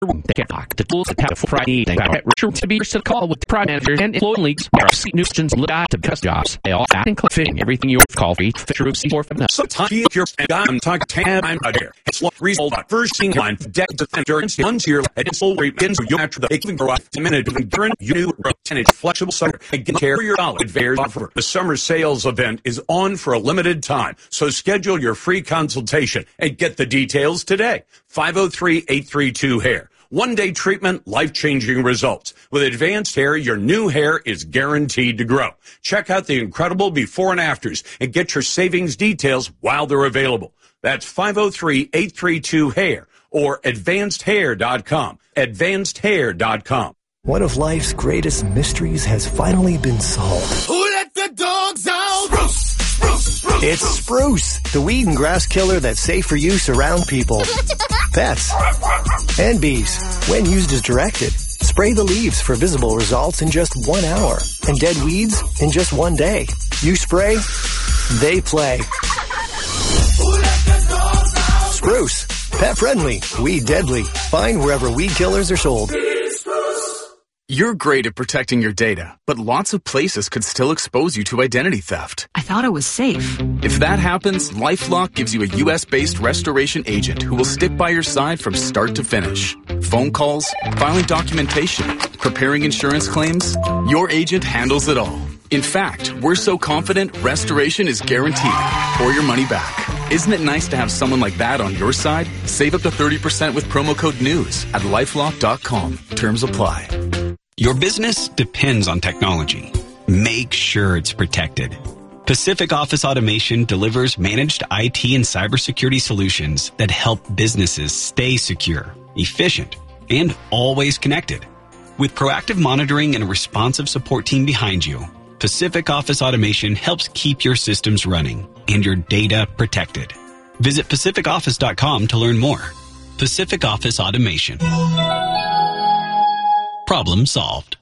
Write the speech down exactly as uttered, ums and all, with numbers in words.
The tools that have Friday to be to call with the prime manager and employee leagues. There are seat nuisance look to best jobs. They all act and fitting everything you call free through C four. Sometimes you're I'm talking tab I'm out here. It's what result first thing line deck defender and once here and soul rate begins you after the taking for a minute and burn you new percentage flexible summer again carry your dollar advance offer. The summer sales event is on for a limited time. So schedule your free consultation and get the details today. five oh three, eight three two hair. One-day treatment, life-changing results. With Advanced Hair, your new hair is guaranteed to grow. Check out the incredible before and afters and get your savings details while they're available. That's five oh three, eight three two hair or advanced hair dot com. advanced hair dot com. One of life's greatest mysteries has finally been solved. Who let the dogs out? Spruce, spruce, spruce, it's Spruce, the weed and grass killer that's safe for use around people, pets, and bees. When used as directed, spray the leaves for visible results in just one hour and dead weeds in just one day. You spray, they play. Who let the dogs out? Spruce, pet friendly, weed deadly. Find wherever weed killers are sold. You're great at protecting your data, but lots of places could still expose you to identity theft. I thought it was safe. If that happens, LifeLock gives you a U S-based restoration agent who will stick by your side from start to finish. Phone calls, filing documentation, preparing insurance claims, your agent handles it all. In fact, we're so confident restoration is guaranteed or your money back. Isn't it nice to have someone like that on your side? Save up to thirty percent with promo code NEWS at lifelock dot com. Terms apply. Your business depends on technology. Make sure it's protected. Pacific Office Automation delivers managed I T and cybersecurity solutions that help businesses stay secure, efficient, and always connected. With proactive monitoring and a responsive support team behind you, Pacific Office Automation helps keep your systems running and your data protected. Visit pacific office dot com to learn more. Pacific Office Automation. Problem solved.